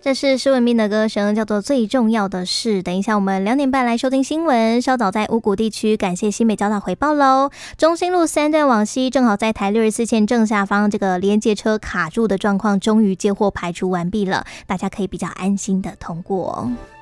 这是施文彬的歌声，叫做最重要的事。等一下我们2点半来收听新闻，稍早在五股地区感谢新北交大回报咯。中兴路3段往西正好在台64线正下方，这个连接车卡住的状况终于接获排除完毕了，大家可以比较安心的通过。